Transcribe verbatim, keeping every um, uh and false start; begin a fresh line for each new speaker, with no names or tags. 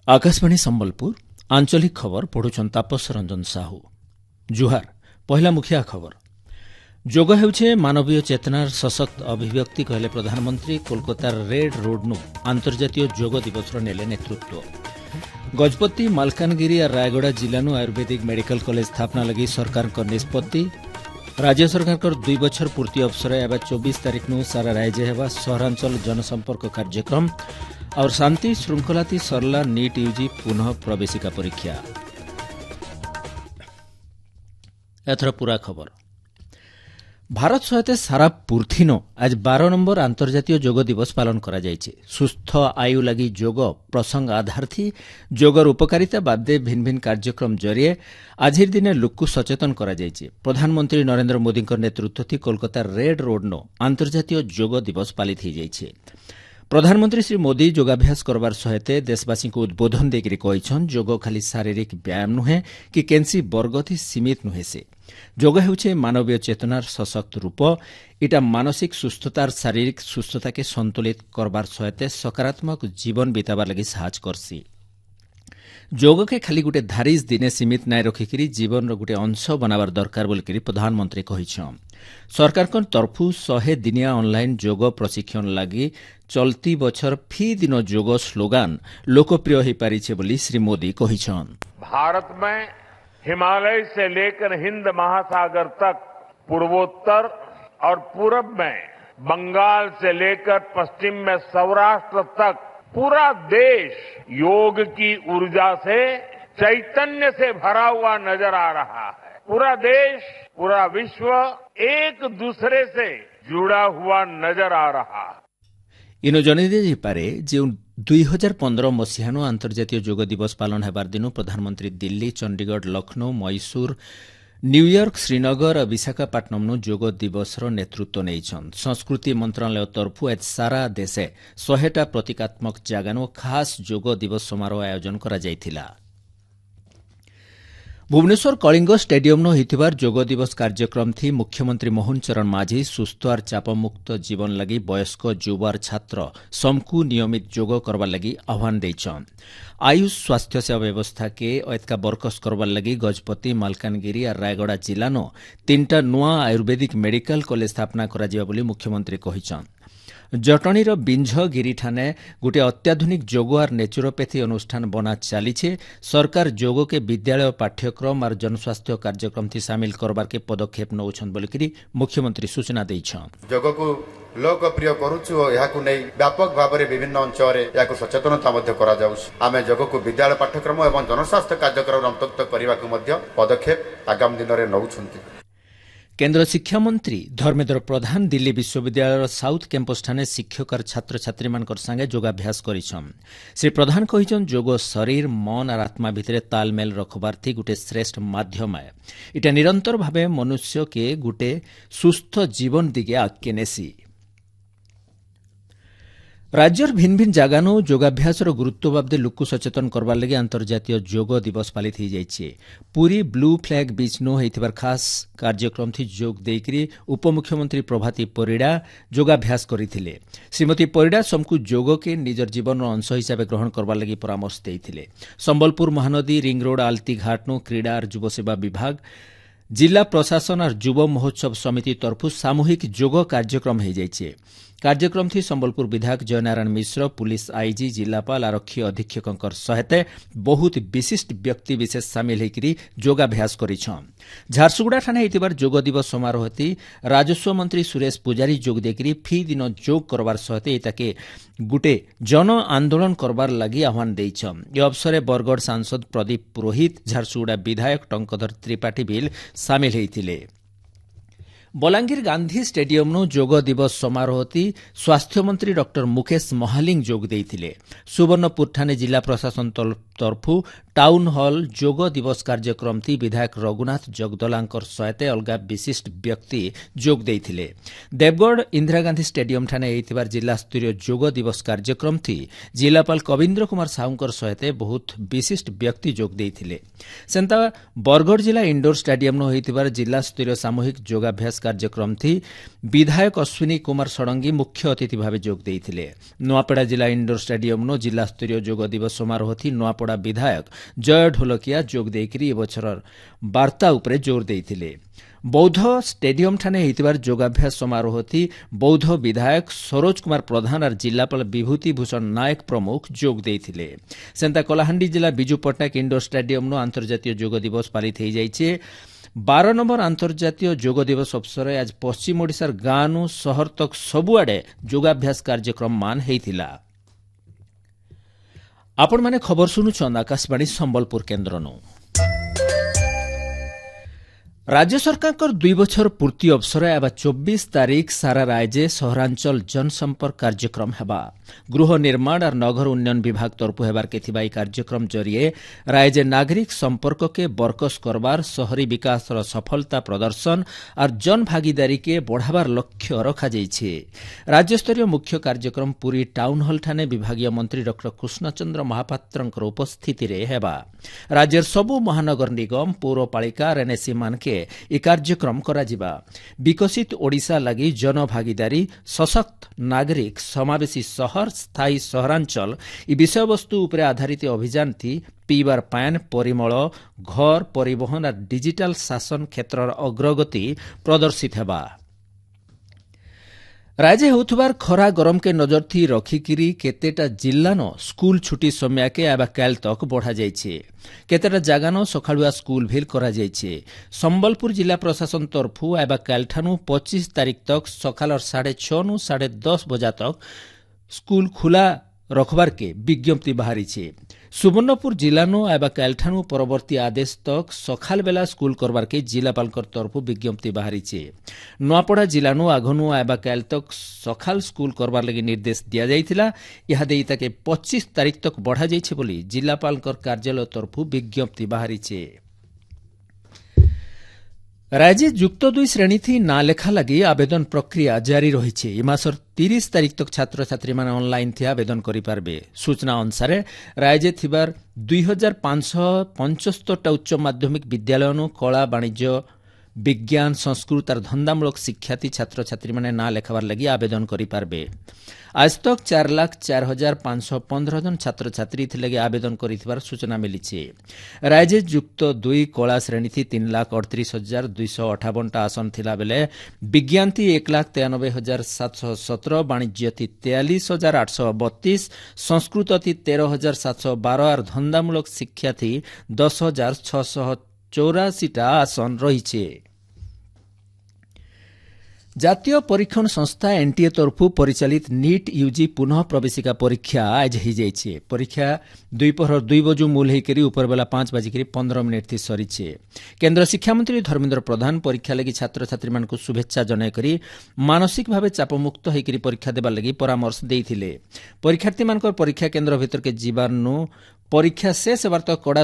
आकाशवाणी संबलपुर आंचलिक खबर पढ़ुछन तापस रंजन साहू। जुहार पहला मुखिया खबर। जोग हेउछे मानवीय चेतनार सशक्त अभिव्यक्ति कहले प्रधानमंत्री। कोलकातार रेड रोड अंतर्जातीय जोग दिवस नेले नेतृत्व। गजपति मालकानगिरी और रायगड़ा जिल्लानु आयुर्वेदिक मेडिकल कॉलेज स्थापना लगी सरकार निष्पत्ति। राज्य सरकार दुई बछर पूर्ति अवसर एवं चौबीस तारीख नु सारा राज्य हेबा सहरांचल जनसंपर्क कार्यक्रम और शांति श्रृंखलाती सरला नीट यूजी पुनः प्रवेशिका परीक्षा। एथर पूरा खबर। भारत सहित सारा पूर्थिनो आज बारह नंबर अंतर्जातीय जोग दिवस पालन करा जायछि। सुस्थ आयु लगी जोग प्रसंग आधार थी जोगर उपकारिता बादे भिन्न भिन्न कार्यक्रम जरिए आज दिने लोक सचेतन करा जायछि। प्रधानमंत्री नरेंद्र मोदी नेतृत्व थी कोलकाता रेड रोड नो अंतर्जातीय जोग दिवस पालित हो जायछि। प्रधानमंत्री श्री मोदी योगाभ्यास करबार सहित देशवासी को उद्बोधन देकर कहिछन जोग खाली शारीरिक व्यायाम नुहे कि केंसी वर्गथि सीमित नुहे से जोग हेउछे मानवीय चेतनार सशक्त रूप। इटा मानसिक सुस्थतार शारीरिक सुस्थता के संतुलित करबार सहित सकारात्मक जीवन बिताबार लगी साहाय्य करसी। जोग के खाली गोटे धारिज दिने सीमित नाय रखिकरी जीवन रो गोटे अंश बनाबार दरकार बोलकरी प्रधानमंत्री कहिछन। सरकार को तरफु सहे दिनिया ऑनलाइन जोग प्रशिक्षण लगी चलती बछर फी दिन जोग स्लोगान लोकप्रिय हो पारिछे बोली श्री मोदी कहिछन।
भारत में हिमालय से लेकर हिंद महासागर तक, पूर्वोत्तर और पूरब में बंगाल से लेकर पश्चिम में सौराष्ट्र तक पूरा देश योग की ऊर्जा से चैतन्य से भरा हुआ नजर आ रहा है। पूरा देश, पूरा विश्व एक दूसरे से जुड़ा हुआ नजर आ रहा है।
इनो जनाई पारे जो दुई हजार पंद्रह मसीहानु अंतर्जातीय जोग दिवस पालन हेबार दिनु प्रधानमंत्री दिल्ली, चंडीगढ़, लखनऊ, मैसूर, न्यूयॉर्क, श्रीनगर और विशाखापट्टनम जोग दिवस नेतृत्व नेइछन। संस्कृति मंत्रालय तरफु आज सारा देशे सहेटा प्रतीकात्मक जागानु खास जोग दिवस समारोह आयोजन करा जायथिला। भुवनेश्वर कलिंग स्टेडियम होइथिबार जोग दिवस कार्यक्रम थी मुख्यमंत्री मोहन चरण माझी सुस्थ और चापमुक्त जीवन लगी वयस्क युवा छात्र समकु नियमित जोग करबार लगी आह्वान देइछन। आयुष स्वास्थ्य सेवा व्यवस्था के एतका बरकस करबार लगी गजपति मालकानगिरी और रायगड़ा जिल्लानो तीनटा नुआ आयुर्वेदिक मेडिकल कॉलेज स्थापना करा जिबा बोली मुख्यमंत्री कहिछन। जटणीर बिंझगिरी ठाने गोटे अत्याधुनिक जोग और नेचुरोपैथी अनुष्ठान बना चलीछे। सरकार जोग के विद्यालय पाठ्यक्रम और जनस्वास्थ्य कार्यक्रम थी सामिल करबार के पदक्षेप नौछन बोलिकरी मुख्यमंत्री सूचना दैछन।
जोग को लोकप्रिय करूछु और याकु नै व्यापक भाव में विभिन्न अंचल याकु सचेतनता मध्य करा जाउछ। आमे जोग को विद्यालय पाठ्यक्रम एवं जनस्वास्थ्य कार्यक्रम अंतर्गत करबा को मध्य पदक्षेप आगामी दिन रे नौछन्ति।
केन्द्र शिक्षा मंत्री धर्मेन्द्र प्रधान दिल्ली विश्वविद्यालय साउथ कैंपस ठाने शिक्षक और छात्र छात्री मानकर संगे योगाभ्यास करिछन। श्री प्रधान कहिछन जोग शरीर मन और आत्मा भितरे तालमेल रखबार थी गोटे श्रेष्ठ माध्यम है। इटा निरंतर भावे मनुष्य के गोटे सुस्थ जीवन दिगे आगे नेसी। राज्यर भिन्न भिन्न जगानु योगाभ्यास गुरुत्व बाबदे लोक सचेतन करबार लगी अंतर्जातीय जोग दिवस पालित हो जाइए। पूरी ब्लू फ्लैग बीच नो होइथिबार खास कार्यक्रम थी जोग देकरी उपमुख्यमंत्री प्रभाती परिड़ा योगाभ्यास करथिले। श्रीमती परिड़ा समकु जोग के निजर जीवन अंश हिसाब से ग्रहण करबार लगी परामर्श देइथिले। संबलपुर महानदी रिंग रोड आलती घाट नो क्रीड़ा और युव सेवा विभाग, जिला प्रशासन और युव महोत्सव समिति तरफु सामूहिक जोग कार्यक्रम हो जाइए। कार्यक्रम थी संबलपुर विधायक जयनारायण मिश्र, पुलिस आईजी, जिलापाल, आरक्षी अधीक्षक सहित बहुत विशिष्ट व्यक्ति विशेष सामिल होकर योगाभ्यास करिछन। झारसुगुड़ा ठाने होइतिबार जोग दिवस समारोह थी राजस्व मंत्री सुरेश पुजारी जोग देकरी फी दिन जोग करबार सहित एताके गुटे जन आंदोलन करबार लगी आह्वान देइछन। ए अवसर बरगढ़ सांसद प्रदीप पुरोहित, झारसुगुड़ा विधायक टंकधर त्रिपाठी बिल सामिल होइथिले। बलांगीर गांधी स्टेडियम नो जोग दिवस समारोह थी स्वास्थ्य मंत्री डॉक्टर मुकेश महालिंग जोग देइथिले। सुवर्णपुर ठाने जिला प्रशासन तरफु टाउन हॉल जोग दिवस कार्यक्रम थी विधायक रघुनाथ जगदलांकर सहित अलगा विशिष्ट व्यक्ति जोग देइथिले। देवगढ़ इंदिरा गांधी स्टेडियम ठाने एइतिबार जिला स्तरीय जोग दिवस कार्यक्रम थी जिलापाल कविन्द्र कुमार साहुंकर सहित बहुत विशिष्ट व्यक्ति जोग देइथिले। सेंता बरगढ़ जिला इंडोर स्टेडियम नो होइतिबार जिला स्तरीय सामूहिक योगाभ्यास कार्यक्रम थी विधायक अश्विनी कुमार षडंगी मुख्य अतिथि भाव जोग देइथिले। नुआपड़ा जिला इंडोर स्टेडियम नो जिला स्तरीय जोग दिवस समारोह थी नुआपड़ा विधायक जय ढोलकिया जोग देइकरी ए बछर वार्ता उपरे जोर देइथिले। बौद्ध स्टेडियम ठाने हेतिबार योगाभ्यास समारोह थी बौद्ध विधायक सरोज कुमार प्रधान और जिलापाल विभूति भूषण नायक प्रमुख जोग देइथिले। सेंता कलाहांडी जिला Biju Patnaik indoor stadium no अंतर्जातीय योग दिवस पालित हो जाइए। बारह नंबर अंतर्जातीय योग दिवस अवसर आज पश्चिम ओडिशार गाँ नु शहर तक सबुआडे योगाभ्यास कार्यक्रम मान हेइथिला। आपण माने खबर सुनुछन आकाशवाणी संबलपुर केन्द्र नु। राज्य सरकार दुई बछर पूर्ति अवसर एवं चौबीस तारीख सारा राज्य सहरांचल जनसंपर्क कार्यक्रम हेबा। गृह निर्माण और नगर उन्नयन विभाग तरफ हेबार के थिबा कार्यक्रम जरिए राज्य नागरिक संपर्क के बरकस करबार शहरी विकास सफलता प्रदर्शन और जन भागीदारी के बढ़ावार लक्ष्य रखा जाइछे। राज्य स्तरीय मुख्य कार्यक्रम पुरी टाउन हॉल ठाने विभागीय मंत्री डॉक्टर कृष्णचंद्र महापात्रंकर उपस्थिति रे हेबा। राज्यर सबु महानगर निगम पौरपालिका और एनएससी मानके ए कार्यक्रम कराजिबा। विकसित ओडिशा लगी जन भागीदारी सशक्त नागरिक समावेशी शहर स्थायी सहरांचल ई विषय वस्तु उपरे आधारित अभियान थी पीबार पान परिमल घर परिवहन और डिजिटल शासन क्षेत्र अग्रगति प्रदर्शित हेबा। राज्य होथबार खरा गरम के नजर थी रखिकिरी केतेटा जिल्लानो स्कूल छुट्टी समय के एवं काल तक बढ़ा जाइछे। केतेटा जागानो सखाळुआ स्कूल भेल करा जाइछे। संबलपुर जिला प्रशासन तरफु एवं काल ठानु पच्चीस तारीख तक सकाल साढ़े छह नु साढ़े दस बजा तक स्कूल खुला रखबार के विज्ञप्ति बाहरी छे। सुवर्णपुर जिलानो एवं कालठानु परवर्ती आदेश तक सखाल बेला स्कूल करबार के जिलापाल तरफ विज्ञप्ति बाहरी छे। नुआपड़ा जिलानो आघनु एवं काल तक सखाल स्कूल करबार लगी निर्देश दिया जाइथिला। यहा देई ताके पच्चीस तारीख तक बढ़ा जाइछे बोली जिलापाल कार्यालय तरफ विज्ञप्ति बाहरी छे। राज्य युक्त दुई श्रेणी थी ना लेखा लगी आवेदन प्रक्रिया जारी रही। ए मासर तीस तारीख तक छात्र छात्री माने ऑनलाइन थी आवेदन करि पारबे। सूचना अनुसार राज्य थिबार दुई हजार पांच सौ पंचस्तरटा उच्च माध्यमिक विद्यालय कला वाणिज्य विज्ञान संस्कृत और धंदामूलक शिक्षार्थी छात्र छात्री माने ना लेखाबार लगी आवेदन करि पारबे। आज तक चार लाख चार हजार पांच सौ पंद्रह जन छात्र छात्री लगे आवेदन करिथिबार सूचना मिली। राज्य युक्त दुई कला श्रेणी थी तीन लाख अड़तीस हजार दुई सौ अठावनटा आसन थिला बेले विज्ञान थी एक लाख तेयानबे हजार सात सौ सत्रह वाणिज्य थी तेयालीस हजार आठ सौ बत्तीस संस्कृत थी तेरह हजार सात सौ बारह और धंदामूलक शिक्षा थी दस हजार छह सौ चौरासीटा आसन रही। जातीय परीक्षण संस्था एनटीए तरफु परिचालित नीट यूजी पुनः प्रवेशिका परीक्षा आज हो जाइए। परीक्षा दुईपहर दुई बजू मूल होकर उपरबेला पांच बाजिक पंद्रह मिनिट थी सरीचे। केन्द्र शिक्षा मंत्री धर्मेन्द्र प्रधान परीक्षा लगी छात्र छात्री मानक शुभेच्छा जनाई मानसिक भाव चापमुक्त होकर परीक्षा देवा लगी परामर्श देइथिले। परीक्षार्थी मानकर परीक्षा केन्द्र भितर के जीवानु परीक्षा शेष हेबार तक कड़ा